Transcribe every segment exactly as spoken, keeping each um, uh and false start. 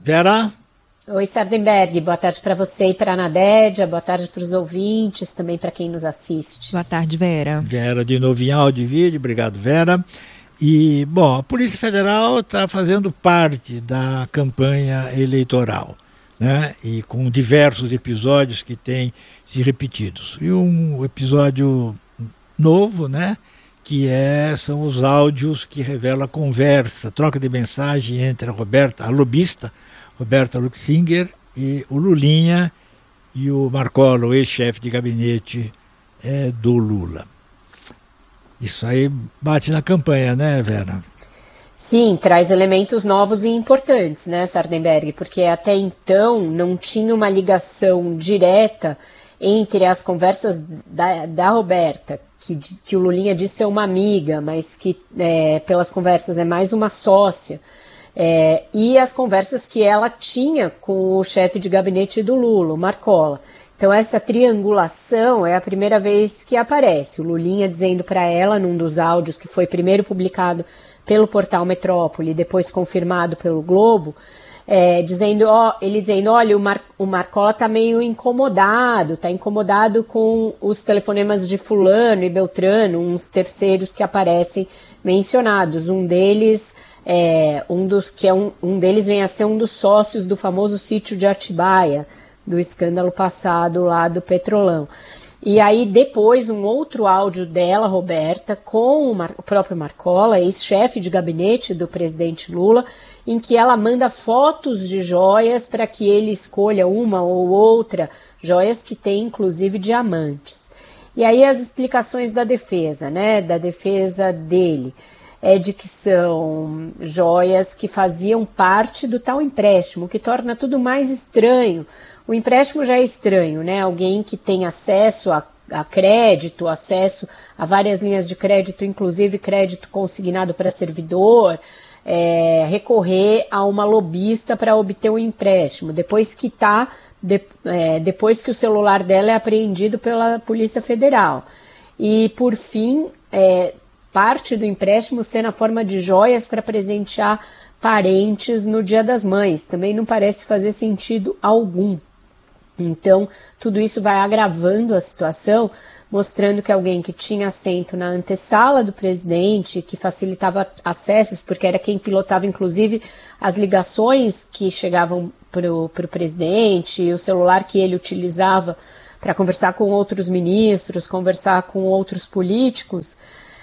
Vera? Oi, Sardenberg, boa tarde para você e para a Nadédia, boa tarde para os ouvintes, também para quem nos assiste. Boa tarde, Vera. Vera de novo em áudio e vídeo, obrigado, Vera. E, bom, a Polícia Federal está fazendo parte da campanha eleitoral, né? E com diversos episódios que têm se repetidos. E um episódio novo, né? Que é, são os áudios que revelam a conversa, troca de mensagem entre a Roberta, a lobista, Roberta Luxinger, e o Lulinha e o Marcola, o ex-chefe de gabinete é, do Lula. Isso aí bate na campanha, né, Vera? Sim, traz elementos novos e importantes, né, Sardenberg? Porque até então não tinha uma ligação direta entre as conversas da, da Roberta, que, que o Lulinha disse ser uma amiga, mas que é, pelas conversas é mais uma sócia, é, e as conversas que ela tinha com o chefe de gabinete do Lula, o Marcola. Então essa triangulação é a primeira vez que aparece. O Lulinha dizendo para ela, num dos áudios que foi primeiro publicado pelo portal Metrópole, depois confirmado pelo Globo, é, dizendo, ó, ele dizendo, olha, o, Mar, o Marcola está meio incomodado, está incomodado com os telefonemas de fulano e Beltrano, uns terceiros que aparecem mencionados. Um deles, é, um dos que é um, um deles vem a ser um dos sócios do famoso sítio de Atibaia, do escândalo passado lá do Petrolão. E aí depois um outro áudio dela, Roberta, com o, Mar- o próprio Marcola, ex-chefe de gabinete do presidente Lula, em que ela manda fotos de joias para que ele escolha uma ou outra, joias que têm inclusive diamantes. E aí as explicações da defesa, né, da defesa dele, é de que são joias que faziam parte do tal empréstimo, que torna tudo mais estranho. O empréstimo já é estranho, né? Alguém que tem acesso a, a crédito, acesso a várias linhas de crédito, inclusive crédito consignado para servidor, é, recorrer a uma lobista para obter um empréstimo, depois que tá, de, é, depois que o celular dela é apreendido pela Polícia Federal. E, por fim, é, parte do empréstimo ser na forma de joias para presentear parentes no Dia das Mães. Também não parece fazer sentido algum. Então, tudo isso vai agravando a situação, mostrando que alguém que tinha assento na antessala do presidente, que facilitava acessos, porque era quem pilotava, inclusive, as ligações que chegavam para o presidente, o celular que ele utilizava para conversar com outros ministros, conversar com outros políticos,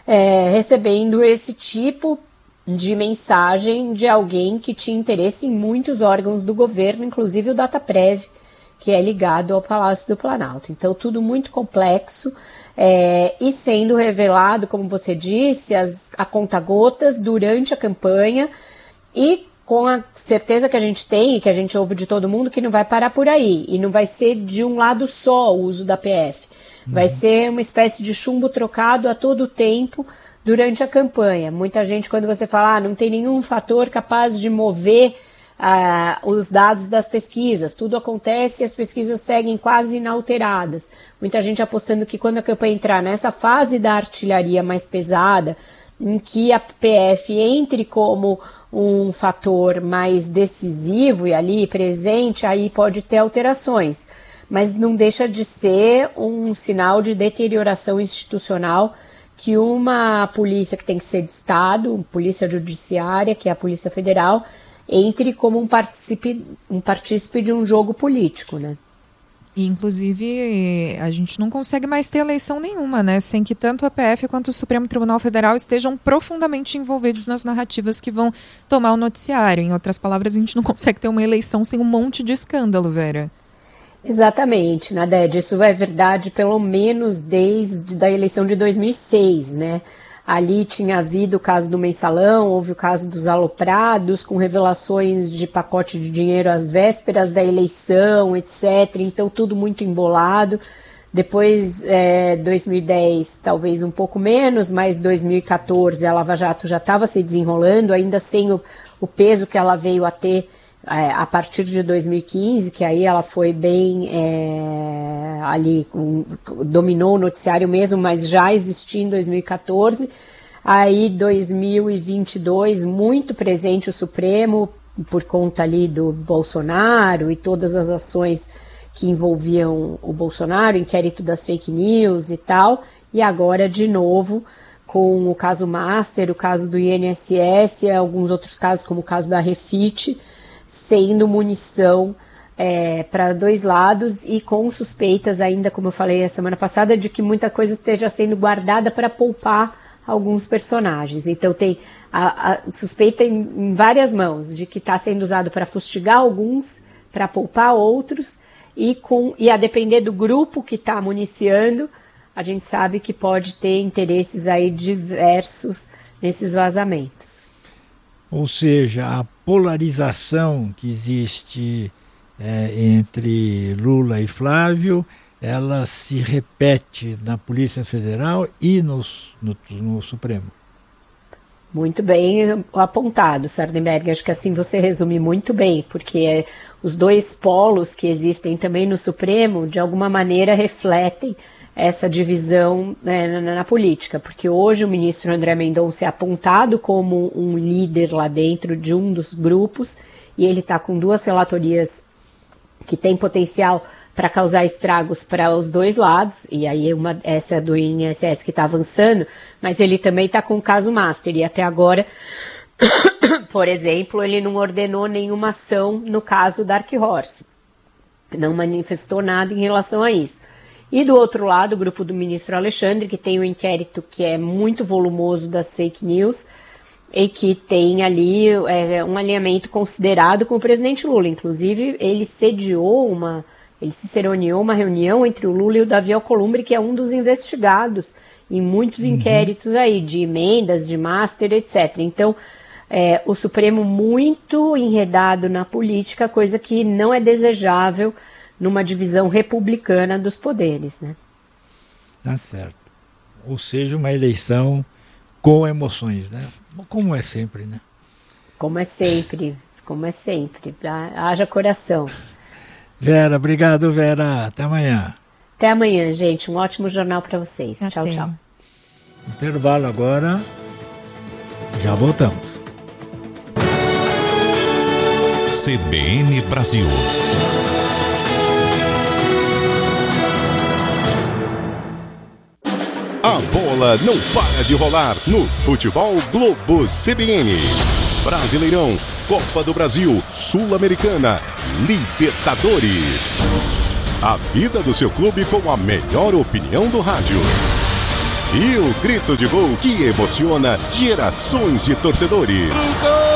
é, recebendo esse tipo de mensagem de alguém que tinha interesse em muitos órgãos do governo, inclusive o Dataprev, que é ligado ao Palácio do Planalto. Então, tudo muito complexo é, e sendo revelado, como você disse, as, a conta-gotas durante a campanha e com a certeza que a gente tem e que a gente ouve de todo mundo que não vai parar por aí e não vai ser de um lado só o uso da P F. Vai uhum. ser uma espécie de chumbo trocado a todo tempo durante a campanha. Muita gente, quando você fala, ah, não tem nenhum fator capaz de mover Ah, os dados das pesquisas, tudo acontece e as pesquisas seguem quase inalteradas. Muita gente apostando que quando a campanha entrar nessa fase da artilharia mais pesada, em que a P F entre como um fator mais decisivo e ali presente, aí pode ter alterações. Mas não deixa de ser um sinal de deterioração institucional que uma polícia que tem que ser de Estado, polícia judiciária, que é a Polícia Federal, entre como um partícipe, um partícipe de um jogo político, né? E, inclusive, a gente não consegue mais ter eleição nenhuma, né? Sem que tanto a P F quanto o Supremo Tribunal Federal estejam profundamente envolvidos nas narrativas que vão tomar o noticiário. Em outras palavras, a gente não consegue ter uma eleição sem um monte de escândalo, Vera. Exatamente, Naded. Isso é verdade pelo menos desde a eleição de dois mil e seis, né? Ali tinha havido o caso do Mensalão, houve o caso dos aloprados, com revelações de pacote de dinheiro às vésperas da eleição, etcétera. Então, tudo muito embolado. Depois, é, dois mil e dez, talvez um pouco menos, mas dois mil e quatorze a Lava Jato já estava se desenrolando, ainda sem o, o peso que ela veio a ter é, a partir de dois mil e quinze, que aí ela foi bem é, ali, um, dominou o noticiário mesmo, mas já existia em dois mil e quatorze. Aí, dois mil e vinte e dois, muito presente o Supremo, por conta ali do Bolsonaro e todas as ações que envolviam o Bolsonaro, inquérito das fake news e tal, e agora de novo com o caso Master, o caso do I N S S e alguns outros casos, como o caso da Refit, sendo munição é, para dois lados e com suspeitas ainda, como eu falei a semana passada, de que muita coisa esteja sendo guardada para poupar alguns personagens. Então tem a, a suspeita em, em várias mãos, de que está sendo usado para fustigar alguns, para poupar outros, e, com, e a depender do grupo que está municiando, a gente sabe que pode ter interesses aí diversos nesses vazamentos. Ou seja, a polarização que existe é, entre Lula e Flávio, ela se repete na Polícia Federal e no, no, no Supremo. Muito bem apontado, Sardenberg. Acho que assim você resume muito bem, porque os dois polos que existem também no Supremo, de alguma maneira, refletem essa divisão, né, na, na política, porque hoje o ministro André Mendonça é apontado como um líder lá dentro de um dos grupos, e ele está com duas relatorias que têm potencial para causar estragos para os dois lados, e aí uma, essa do I N S S que está avançando, mas ele também está com o caso Master, e até agora, por exemplo, ele não ordenou nenhuma ação no caso Dark Horse, não manifestou nada em relação a isso. E do outro lado, o grupo do ministro Alexandre, que tem um inquérito que é muito volumoso das fake news e que tem ali é, um alinhamento considerado com o presidente Lula. Inclusive, ele sediou uma, ele ciceroneou uma reunião entre o Lula e o Davi Alcolumbre, que é um dos investigados em muitos uhum. inquéritos aí, de emendas, de Master, etcétera. Então, é, o Supremo muito enredado na política, coisa que não é desejável numa divisão republicana dos poderes, né? Tá certo. Ou seja, uma eleição com emoções, né? Como é sempre, né? Como é sempre, como é sempre. Haja coração. Vera, obrigado, Vera. Até amanhã. Até amanhã, gente. Um ótimo jornal para vocês. Até. Tchau, tchau. Intervalo agora. Já voltamos. C B N Brasil. A bola não para de rolar no Futebol Globo C B N. Brasileirão, Copa do Brasil, Sul-Americana, Libertadores. A vida do seu clube com a melhor opinião do rádio. E o grito de gol que emociona gerações de torcedores.